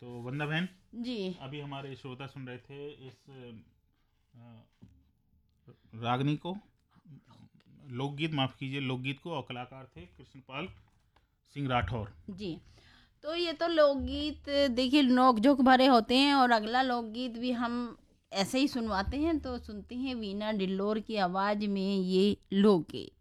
तो वंदा बहन जी अभी हमारे श्रोता सुन रहे थे इस रागनी को, लोकगीत, माफ कीजिए, लोकगीत को, और कलाकार थे कृष्णपाल सिंह राठौर जी। तो ये तो लोकगीत देखिए नोक-झोंक भरे होते हैं, और अगला लोकगीत भी हम ऐसे ही सुनवाते हैं। तो सुनते हैं वीणा डिल्लोर की आवाज़ में ये लोकगीत।